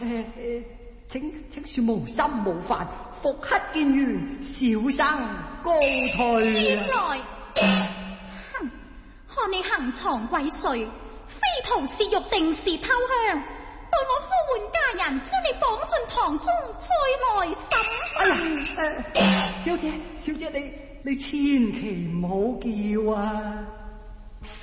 請恕無心無犯，復刻見緣，小生告退。 來，哼！看你行藏鬼祟，非圖泄欲定是偷香，待我呼喚家人，將你綁進堂中，再來審。 哎呀，小姐，你千祈唔好叫啊！